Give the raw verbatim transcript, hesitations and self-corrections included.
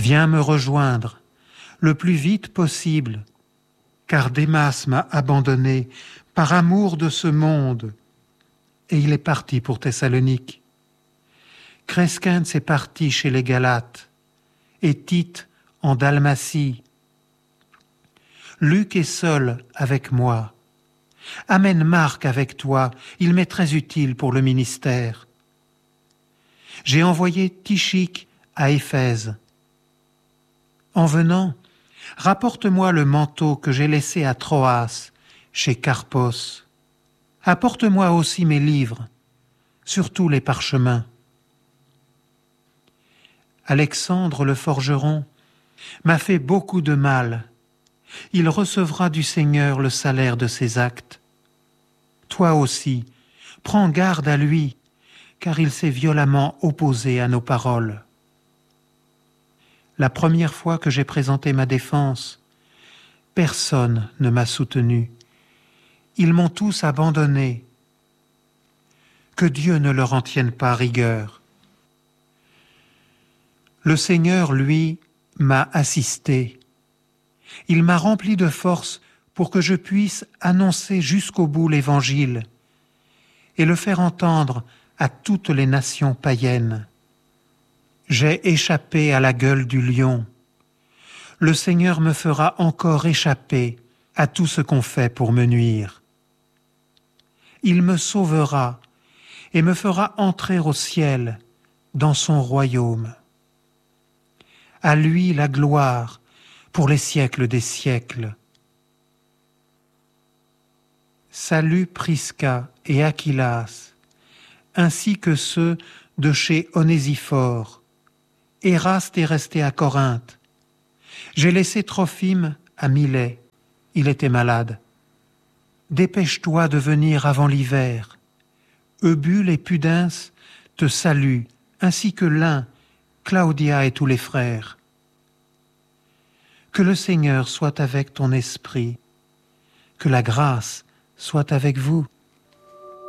Viens me rejoindre le plus vite possible, car Démas m'a abandonné par amour de ce monde, et il est parti pour Thessalonique. Crescens est parti chez les Galates, et Tite en Dalmatie. Luc est seul avec moi. Amène Marc avec toi, il m'est très utile pour le ministère. J'ai envoyé Tychique à Éphèse. En venant, rapporte-moi le manteau que j'ai laissé à Troas, chez Carpos. Apporte-moi aussi mes livres, surtout les parchemins. Alexandre le forgeron m'a fait beaucoup de mal. Il recevra du Seigneur le salaire de ses actes. Toi aussi, prends garde à lui, car il s'est violemment opposé à nos paroles. La première fois que j'ai présenté ma défense, personne ne m'a soutenu. Ils m'ont tous abandonné. Que Dieu ne leur en tienne pas rigueur. Le Seigneur, lui, m'a assisté. Il m'a rempli de force pour que je puisse annoncer jusqu'au bout l'Évangile et le faire entendre à toutes les nations païennes. J'ai échappé à la gueule du lion. Le Seigneur me fera encore échapper à tout ce qu'on fait pour me nuire. Il me sauvera et me fera entrer au ciel, dans son royaume. À lui la gloire pour les siècles des siècles. Salue Prisca et Aquilas, ainsi que ceux de chez Onésiphore. Éraste est resté à Corinthe. J'ai laissé Trophime à Milet, il était malade. Dépêche-toi de venir avant l'hiver. Eubule et Pudens te saluent, ainsi que Lin, Claudia et tous les frères. Que le Seigneur soit avec ton esprit, que la grâce soit avec vous.